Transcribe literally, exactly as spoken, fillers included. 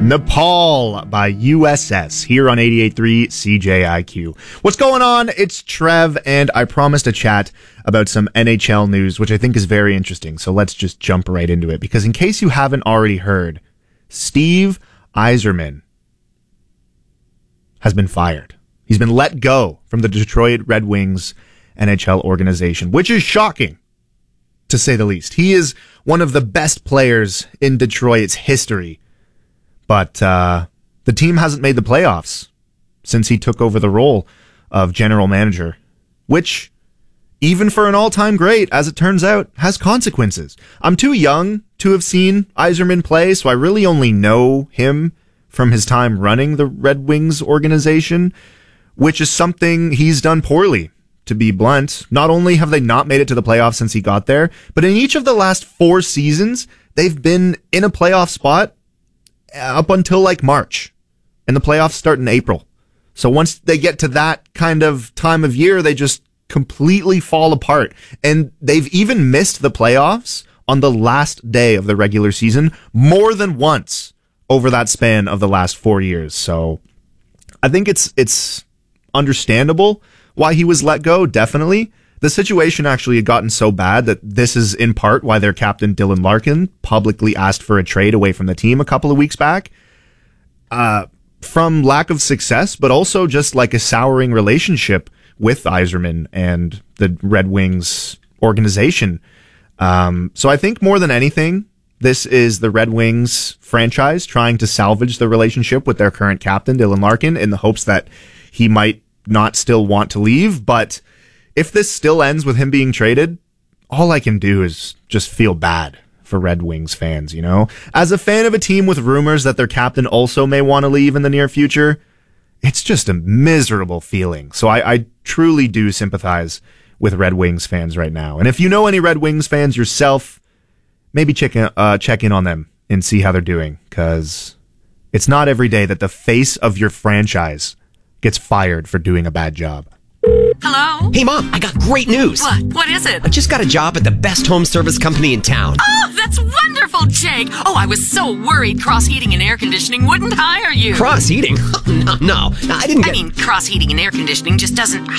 Nepal by U S S here on eighty-eight point three C J I Q. What's going on? It's Trev, and I promised a chat about some N H L news, which I think is very interesting. So let's just jump right into it, because in case you haven't already heard, Steve Yzerman has been fired. He's been let go from the Detroit Red Wings N H L organization, which is shocking, to say the least. He is one of the best players in Detroit's history. But uh, the team hasn't made the playoffs since he took over the role of general manager, which, even for an all-time great, as it turns out, has consequences. I'm too young to have seen Yzerman play, so I really only know him from his time running the Red Wings organization, which is something he's done poorly, to be blunt. Not only have they not made it to the playoffs since he got there, but in each of the last four seasons, they've been in a playoff spot up until like March, and the playoffs start in April. So once they get to that kind of time of year, they just completely fall apart. And they've even missed the playoffs on the last day of the regular season more than once over that span of the last four years. So I think it's it's understandable why he was let go, definitely. The situation actually had gotten so bad that this is in part why their captain, Dylan Larkin, publicly asked for a trade away from the team a couple of weeks back. Uh, from lack of success, but also just like a souring relationship with Yzerman and the Red Wings organization. Um, so I think more than anything, this is the Red Wings franchise trying to salvage the relationship with their current captain, Dylan Larkin, in the hopes that he might not still want to leave. But if this still ends with him being traded, all I can do is just feel bad for Red Wings fans, you know? As a fan of a team with rumors that their captain also may want to leave in the near future, it's just a miserable feeling. So I, I truly do sympathize with Red Wings fans right now. And if you know any Red Wings fans yourself, maybe check in, uh, check in on them and see how they're doing, because it's not every day that the face of your franchise gets fired for doing a bad job. Hello? Hey, Mom, I got great news. What? What is it? I just got a job at the best home service company in town. Oh, that's wonderful, Jake. Oh, I was so worried Cross Heating and Air Conditioning wouldn't hire you. Cross Heating? no, no, no, I didn't get... I mean, Cross Heating and Air Conditioning just doesn't